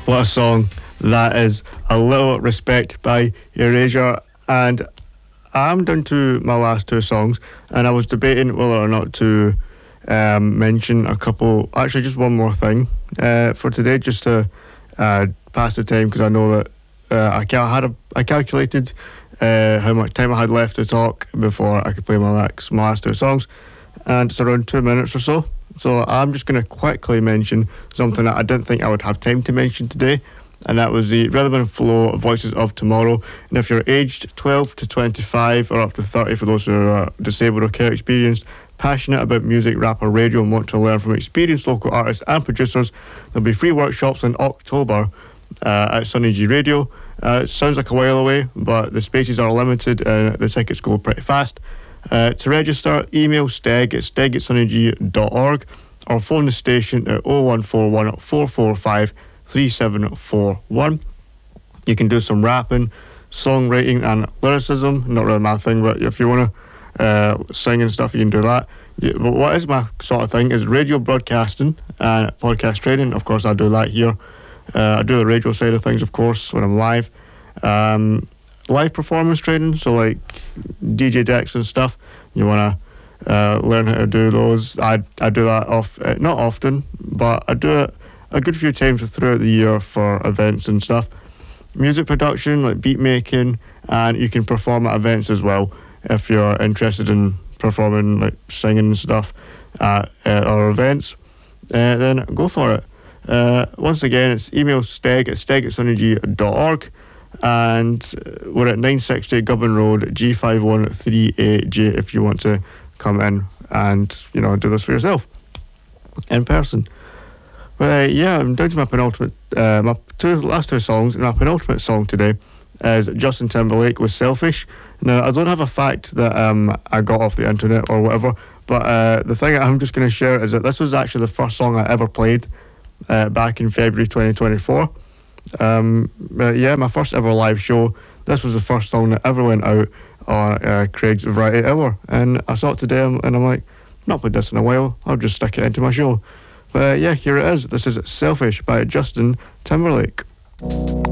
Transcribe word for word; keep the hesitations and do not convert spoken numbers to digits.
What a song that is. A Little Respect by Erasure. And I'm down to my last two songs, and I was debating whether or not to um, mention a couple, actually just one more thing uh, for today, just to uh, pass the time, because I know that uh, I, cal- had a, I calculated uh, how much time I had left to talk before I could play my last, my last two songs, and it's around two minutes or so. So I'm just going to quickly mention something that I didn't think I would have time to mention today, and that was the Rhythm and Flow Voices of Tomorrow. And if you're aged twelve to twenty-five or up to thirty for those who are disabled or care experienced, passionate about music, rap or radio, and want to learn from experienced local artists and producers, there'll be free workshops in October uh, at Sunny G Radio. Uh, it sounds like a while away, but the spaces are limited and the tickets go pretty fast. Uh, to register, email Steg at steg at sunnyg dot org or phone the station at oh one four one, four four five, three seven four one. You can do some rapping, songwriting and lyricism. Not really my thing, but if you want to uh, sing and stuff, you can do that. Yeah, but what is my sort of thing is radio broadcasting and podcast training. Of course, I do that here. Uh, I do the radio side of things, of course, when I'm live. Um, live performance training, so like D J decks and stuff. You want to uh, learn how to do those. I I do that off uh, not often, but I do it a good few times throughout the year for events and stuff. Music production, like beat making, and you can perform at events as well if you're interested in performing, like singing and stuff at uh, our events. Uh, then go for it. Uh, once again, it's email steg at steg at sunnyg dot org. And we're at nine sixty Govan Road, G five one three A J if you want to come in and, you know, do this for yourself in person. But uh, yeah, I'm down to my penultimate, uh, my two last two songs, and my penultimate song today is Justin Timberlake with Selfish. Now, I don't have a fact that um, I got off the internet or whatever, but uh, the thing I'm just going to share is that this was actually the first song I ever played uh, back in February twenty twenty-four. Um, uh, yeah, my first ever live show. This was the first song that ever went out on uh, Craig's Variety Hour, and I saw it today, and I'm like, I've not played this in a while, I'll just stick it into my show. But uh, yeah, here it is. This is Selfish by Justin Timberlake.